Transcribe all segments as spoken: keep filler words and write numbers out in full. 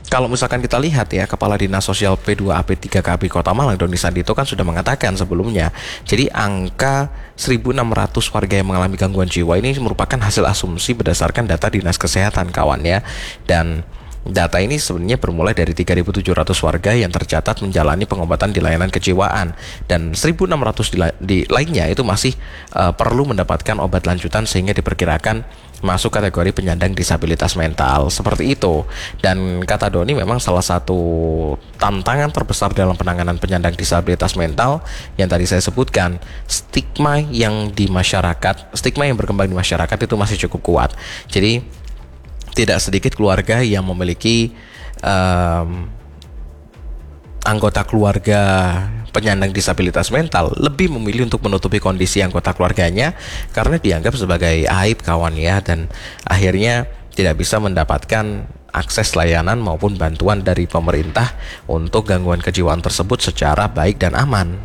Kalau misalkan kita lihat ya, Kepala Dinas Sosial P dua A P tiga K B Kota Malang, Doni Sandito kan sudah mengatakan sebelumnya. Jadi angka seribu enam ratus warga yang mengalami gangguan jiwa ini merupakan hasil asumsi berdasarkan data Dinas Kesehatan kawan ya. Dan data ini sebenarnya bermulai dari tiga ribu tujuh ratus warga yang tercatat menjalani pengobatan di layanan kejiwaan, dan seribu enam ratus di, la di lainnya itu masih uh, perlu mendapatkan obat lanjutan sehingga diperkirakan masuk kategori penyandang disabilitas mental seperti itu. Dan kata Doni, memang salah satu tantangan terbesar dalam penanganan penyandang disabilitas mental yang tadi saya sebutkan, stigma yang di masyarakat, stigma yang berkembang di masyarakat itu masih cukup kuat. Jadi tidak sedikit keluarga yang memiliki um, anggota keluarga penyandang disabilitas mental lebih memilih untuk menutupi kondisi anggota keluarganya karena dianggap sebagai aib kawan ya, dan akhirnya tidak bisa mendapatkan akses layanan maupun bantuan dari pemerintah untuk gangguan kejiwaan tersebut secara baik dan aman.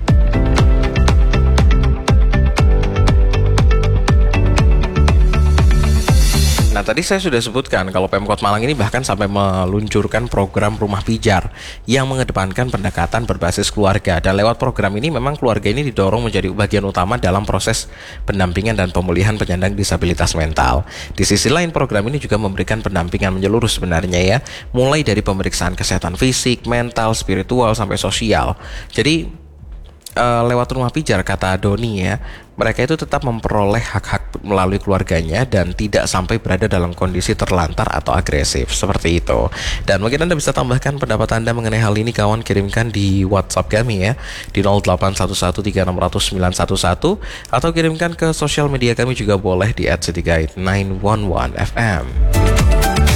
Nah, tadi saya sudah sebutkan kalau Pemkot Malang ini bahkan sampai meluncurkan program Rumah Pijar yang mengedepankan pendekatan berbasis keluarga. Dan lewat program ini memang keluarga ini didorong menjadi bagian utama dalam proses pendampingan dan pemulihan penyandang disabilitas mental. Di sisi lain, program ini juga memberikan pendampingan menyeluruh sebenarnya ya, mulai dari pemeriksaan kesehatan fisik, mental, spiritual, sampai sosial. Jadi Uh, lewat Rumah Pijar, kata Doni ya, mereka itu tetap memperoleh hak-hak melalui keluarganya dan tidak sampai berada dalam kondisi terlantar atau agresif seperti itu. Dan mungkin Anda bisa tambahkan pendapat Anda mengenai hal ini kawan, kirimkan di WhatsApp kami ya di nol delapan satu satu tiga enam nol nol sembilan satu satu, atau kirimkan ke sosial media kami juga boleh di at citiguide sembilan satu satu F M.